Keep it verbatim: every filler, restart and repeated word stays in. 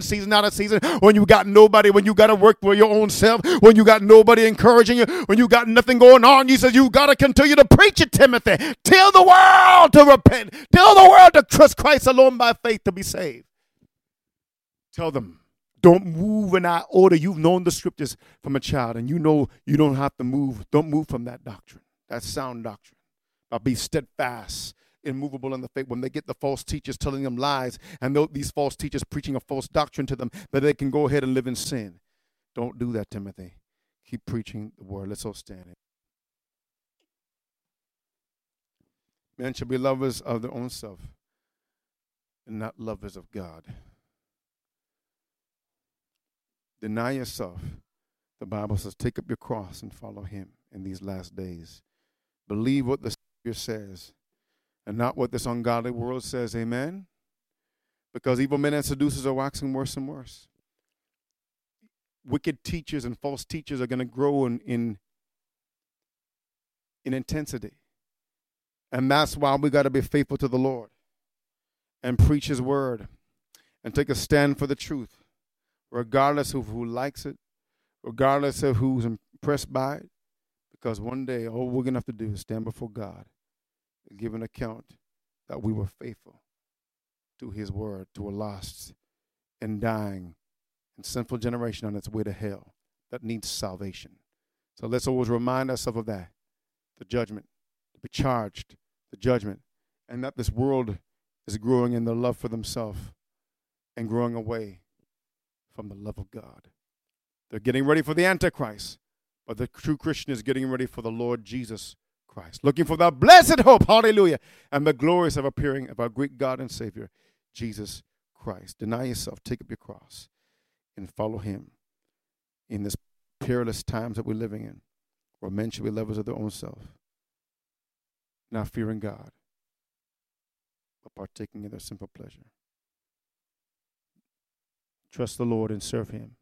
season out of season, when you got nobody, when you got to work for your own self, when you got nobody encouraging you, when you got nothing going on, he says you got to continue to preach it, Timothy. Tell the world to repent. Tell the world to trust Christ alone by faith to be saved. Tell them, don't move in that order. You've known the scriptures from a child, and you know you don't have to move. Don't move from that doctrine. That's sound doctrine. But be steadfast, immovable in the faith. When they get the false teachers telling them lies, and these false teachers preaching a false doctrine to them, that they can go ahead and live in sin. Don't do that, Timothy. Keep preaching the word. Let's all stand. Men should be lovers of their own self and not lovers of God. Deny yourself. The Bible says, take up your cross and follow him in these last days. Believe what the Savior says and not what this ungodly world says. Amen? Because evil men and seducers are waxing worse and worse. Wicked teachers and false teachers are going to grow in, in, in intensity. And that's why we got to be faithful to the Lord and preach his word and take a stand for the truth, regardless of who likes it, regardless of who's impressed by it, because one day all we're going to have to do is stand before God and give an account that we were faithful to his word, to a lost and dying and sinful generation on its way to hell that needs salvation. So let's always remind ourselves of that, the judgment, to be charged, the judgment, and that this world is growing in their love for themselves and growing away from the love of God. They're getting ready for the Antichrist, but the true Christian is getting ready for the Lord Jesus Christ, looking for the blessed hope, hallelujah, and the glorious of appearing of our great God and Savior, Jesus Christ. Deny yourself, take up your cross, and follow him in this perilous times that we're living in, where men should be lovers of their own self, not fearing God, but partaking in their simple pleasure. Trust the Lord and serve him.